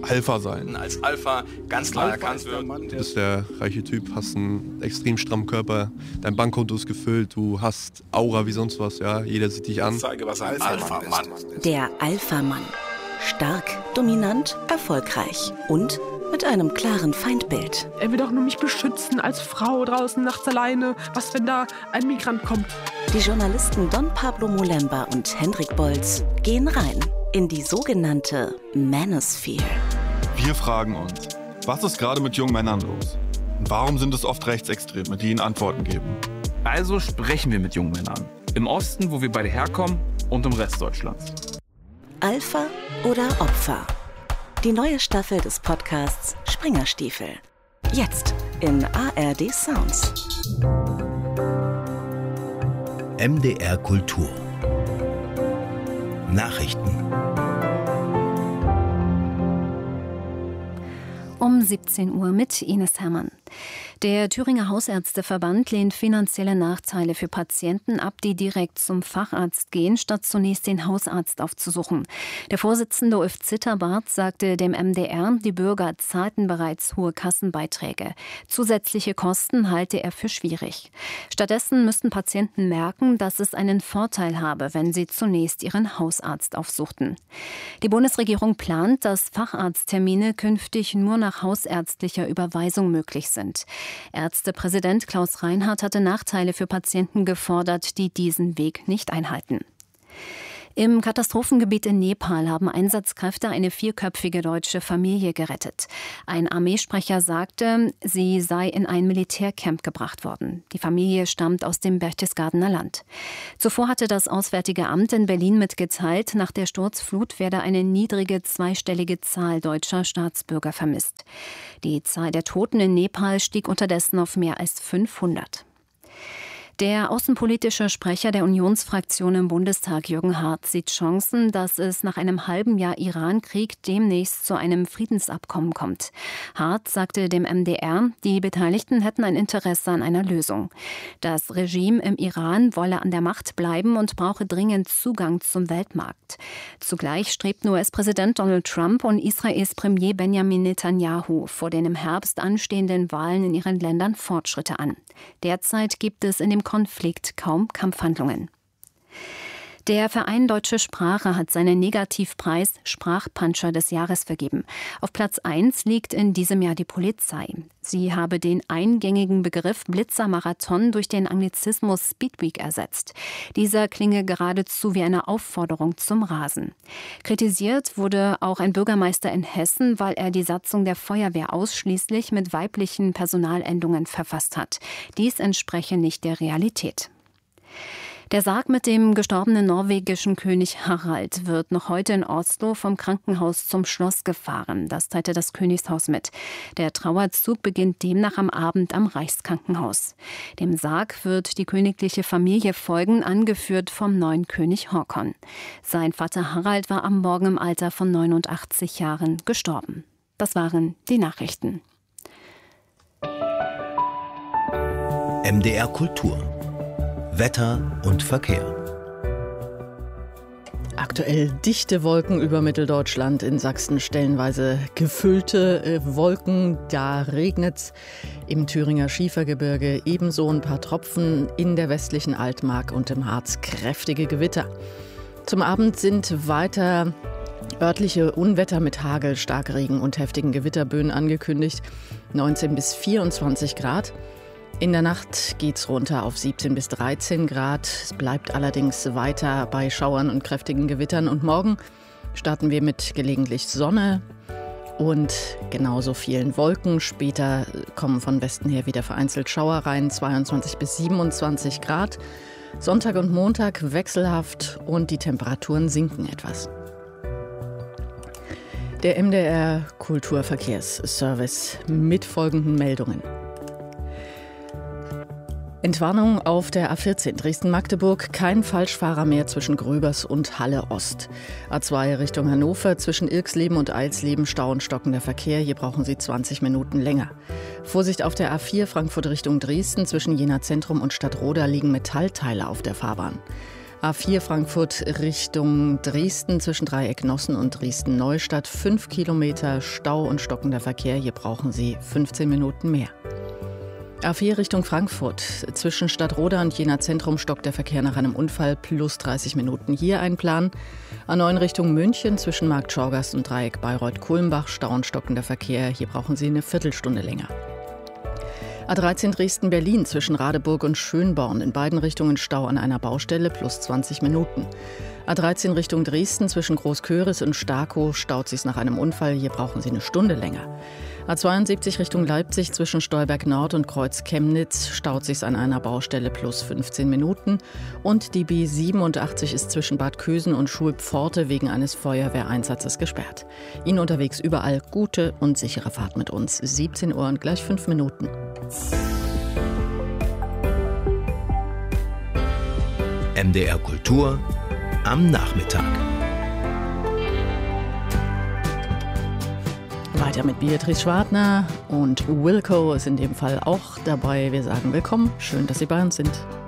Alpha sein. Als Alpha ganz klar erkannt wird. Du bist der reiche Typ, hast einen extrem strammen Körper, dein Bankkonto ist gefüllt, du hast Aura wie sonst was, ja, jeder sieht dich an. Ich zeige, was ein Alpha-Mann ist. Der Alpha-Mann. Stark, dominant, erfolgreich und mit einem klaren Feindbild. Er will doch nur mich beschützen als Frau draußen nachts alleine. Was, wenn da ein Migrant kommt? Die Journalisten Don Pablo Molemba und Hendrik Bolz gehen rein in die sogenannte Manosphere. Wir fragen uns, was ist gerade mit jungen Männern los? Und warum sind es oft Rechtsextreme, die ihnen Antworten geben? Also sprechen wir mit jungen Männern. Im Osten, wo wir beide herkommen, und im Rest Deutschlands. Alpha oder Opfer? Die neue Staffel des Podcasts Springerstiefel. Jetzt in ARD Sounds. MDR Kultur. Nachrichten. Um 17 Uhr mit Ines Herrmann. Der Thüringer Hausärzteverband lehnt finanzielle Nachteile für Patienten ab, die direkt zum Facharzt gehen, statt zunächst den Hausarzt aufzusuchen. Der Vorsitzende Ulf Zitterbart sagte dem MDR, die Bürger zahlten bereits hohe Kassenbeiträge. Zusätzliche Kosten halte er für schwierig. Stattdessen müssten Patienten merken, dass es einen Vorteil habe, wenn sie zunächst ihren Hausarzt aufsuchten. Die Bundesregierung plant, dass Facharzttermine künftig nur nach hausärztlicher Überweisung möglich sind. Ärztepräsident Klaus Reinhardt hatte Nachteile für Patienten gefordert, die diesen Weg nicht einhalten. Im Katastrophengebiet in Nepal haben Einsatzkräfte eine 4-köpfige deutsche Familie gerettet. Ein Armeesprecher sagte, sie sei in ein Militärcamp gebracht worden. Die Familie stammt aus dem Berchtesgadener Land. Zuvor hatte das Auswärtige Amt in Berlin mitgeteilt, nach der Sturzflut werde eine niedrige zweistellige Zahl deutscher Staatsbürger vermisst. Die Zahl der Toten in Nepal stieg unterdessen auf mehr als 500. Der außenpolitische Sprecher der Unionsfraktion im Bundestag, Jürgen Hart, sieht Chancen, dass es nach einem halben Jahr Iran-Krieg demnächst zu einem Friedensabkommen kommt. Hart sagte dem MDR, die Beteiligten hätten ein Interesse an einer Lösung. Das Regime im Iran wolle an der Macht bleiben und brauche dringend Zugang zum Weltmarkt. Zugleich strebten US-Präsident Donald Trump und Israels Premier Benjamin Netanyahu vor den im Herbst anstehenden Wahlen in ihren Ländern Fortschritte an. Derzeit gibt es in dem Konflikt kaum Kampfhandlungen. Der Verein Deutsche Sprache hat seinen Negativpreis Sprachpuncher des Jahres vergeben. Auf Platz 1 liegt in diesem Jahr die Polizei. Sie habe den eingängigen Begriff Blitzermarathon durch den Anglizismus Speedweek ersetzt. Dieser klinge geradezu wie eine Aufforderung zum Rasen. Kritisiert wurde auch ein Bürgermeister in Hessen, weil er die Satzung der Feuerwehr ausschließlich mit weiblichen Personalendungen verfasst hat. Dies entspreche nicht der Realität. Der Sarg mit dem gestorbenen norwegischen König Harald wird noch heute in Oslo vom Krankenhaus zum Schloss gefahren. Das teilte das Königshaus mit. Der Trauerzug beginnt demnach am Abend am Reichskrankenhaus. Dem Sarg wird die königliche Familie folgen, angeführt vom neuen König Håkon. Sein Vater Harald war am Morgen im Alter von 89 Jahren gestorben. Das waren die Nachrichten. MDR Kultur. Wetter und Verkehr. Aktuell dichte Wolken über Mitteldeutschland, in Sachsen stellenweise gefüllte Wolken. Da regnet's im Thüringer Schiefergebirge, ebenso ein paar Tropfen in der westlichen Altmark und im Harz kräftige Gewitter. Zum Abend sind weiter örtliche Unwetter mit Hagel, Starkregen und heftigen Gewitterböen angekündigt. 19 bis 24 Grad. In der Nacht geht's runter auf 17 bis 13 Grad. Es bleibt allerdings weiter bei Schauern und kräftigen Gewittern. Und morgen starten wir mit gelegentlich Sonne und genauso vielen Wolken. Später kommen von Westen her wieder vereinzelt Schauer rein, 22 bis 27 Grad. Sonntag und Montag wechselhaft und die Temperaturen sinken etwas. Der MDR Kulturverkehrsservice mit folgenden Meldungen. Entwarnung auf der A14 Dresden-Magdeburg, kein Falschfahrer mehr zwischen Gröbers und Halle Ost. A2 Richtung Hannover, zwischen Irksleben und Eilsleben Stau und stockender Verkehr, hier brauchen Sie 20 Minuten länger. Vorsicht auf der A4 Frankfurt Richtung Dresden, zwischen Jena Zentrum und Stadtroda liegen Metallteile auf der Fahrbahn. A4 Frankfurt Richtung Dresden zwischen Dreieck-Nossen und Dresden-Neustadt. 5 Kilometer Stau und stockender Verkehr. Hier brauchen Sie 15 Minuten mehr. A4 Richtung Frankfurt. Zwischen Stadtroda und Jena Zentrum stockt der Verkehr nach einem Unfall plus 30 Minuten. Hier ein Plan. A9 Richtung München zwischen Markt Schorgast und Dreieck Bayreuth-Kulmbach. Stau und stockender Verkehr. Hier brauchen Sie eine Viertelstunde länger. A13 Dresden-Berlin zwischen Radeburg und Schönborn. In beiden Richtungen Stau an einer Baustelle plus 20 Minuten. A13 Richtung Dresden zwischen Großköris und Starkow staut sich nach einem Unfall. Hier brauchen Sie eine Stunde länger. A72 Richtung Leipzig zwischen Stolberg Nord und Kreuz Chemnitz staut sich an einer Baustelle plus 15 Minuten. Und die B87 ist zwischen Bad Kösen und Schulpforte wegen eines Feuerwehreinsatzes gesperrt. Ihnen unterwegs überall gute und sichere Fahrt mit uns. 17 Uhr und gleich 5 Minuten. MDR Kultur am Nachmittag. Weiter mit Beatrice Schwartner und Wilco ist in dem Fall auch dabei. Wir sagen willkommen, schön, dass Sie bei uns sind.